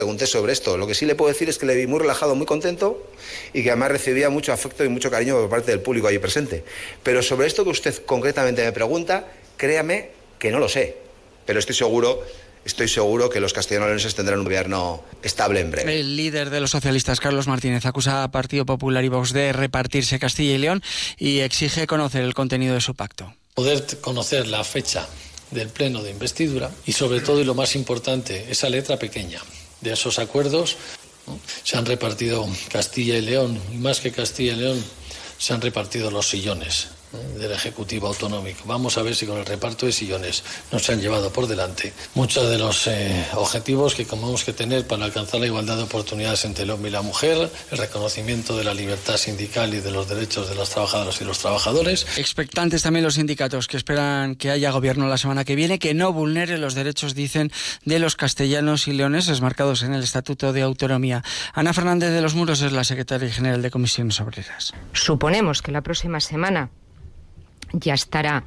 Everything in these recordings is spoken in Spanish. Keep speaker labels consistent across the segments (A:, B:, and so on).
A: Pregunté sobre esto. Lo que sí le puedo decir es que le vi muy relajado, muy contento y que además recibía mucho afecto y mucho cariño por parte del público allí presente. Pero sobre esto que usted concretamente me pregunta, créame que no lo sé. Pero estoy seguro que los castellano-leoneses tendrán un gobierno estable en breve.
B: El líder de los socialistas, Carlos Martínez, acusa a Partido Popular y Vox de repartirse Castilla y León y exige conocer el contenido de su pacto.
C: Poder conocer la fecha del pleno de investidura y sobre todo, y lo más importante, esa letra pequeña de esos acuerdos, ¿no? Se han repartido Castilla y León, y más que Castilla y León, se han repartido los sillones, ¿no?, del Ejecutivo Autonómico. Vamos a ver si con el reparto de sillones no se han llevado por delante muchos de los objetivos que tenemos que tener para alcanzar la igualdad de oportunidades entre el hombre y la mujer, el reconocimiento de la libertad sindical y de los derechos de las trabajadoras y los trabajadores.
B: Expectantes también los sindicatos, que esperan que haya gobierno la semana que viene, que no vulnere los derechos, dicen, de los castellanos y leoneses marcados en el Estatuto de Autonomía. Ana Fernández de los Muros es la secretaria general de Comisiones Obreras.
D: Suponemos que la próxima semana ya estará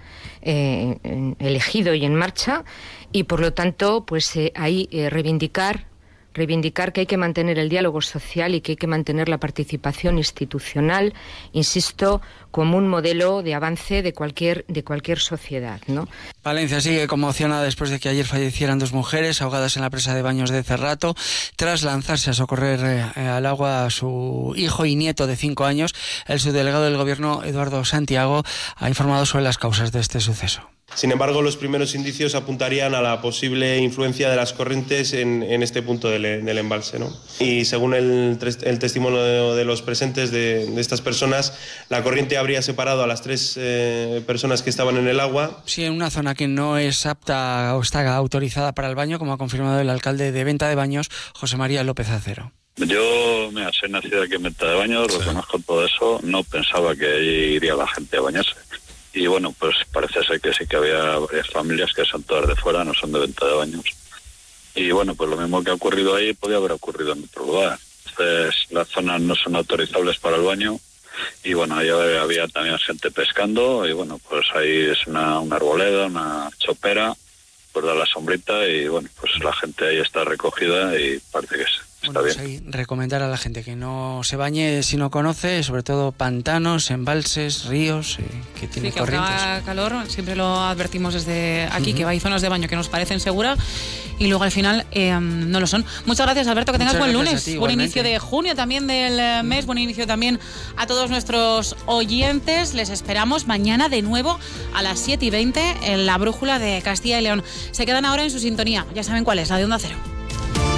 D: elegido y en marcha, y por lo tanto ahí reivindicar que hay que mantener el diálogo social y que hay que mantener la participación institucional, insisto, como un modelo de avance de cualquier sociedad, ¿no?
B: Palencia sigue conmocionada después de que ayer fallecieran 2 mujeres ahogadas en la presa de Baños de Cerrato tras lanzarse a socorrer al agua a su hijo y nieto de 5 años. El subdelegado del Gobierno, Eduardo Santiago, ha informado sobre las causas de este suceso.
E: Sin embargo, los primeros indicios apuntarían a la posible influencia de las corrientes en este punto del embalse, ¿no? Y según el testimonio de los presentes de estas personas, la corriente habría separado a las 3 personas que estaban en el agua.
B: Sí, en una zona que no es apta o está autorizada para el baño, como ha confirmado el alcalde de Venta de Baños, José María López Acero.
F: Yo, soy nacido aquí en Venta de Baños, reconozco todo eso, no pensaba que allí iría la gente a bañarse. Y bueno, pues parece ser que sí que había varias familias que son todas de fuera, no son de Venta de Baños. Y bueno, pues lo mismo que ha ocurrido ahí podía haber ocurrido en otro lugar. Entonces, las zonas no son autorizables para el baño. Y bueno, ahí había también gente pescando. Y bueno, pues ahí es una arboleda, una chopera, pues da la sombrita. Y bueno, pues la gente ahí está recogida y parece que está bien.
B: Pues ahí recomendar a la gente que no se bañe si no conoce, sobre todo pantanos, embalses, ríos, que tienen corrientes.
G: Que haga calor, siempre lo advertimos desde aquí, que hay zonas de baño que nos parecen seguras y luego al final no lo son. Muchas gracias, Alberto, que tengas buen lunes, buen inicio de junio también del mes, buen inicio también a todos nuestros oyentes. Les esperamos mañana de nuevo a las 7:20 en la Brújula de Castilla y León. Se quedan ahora en su sintonía, ya saben cuál es, la de Onda Cero.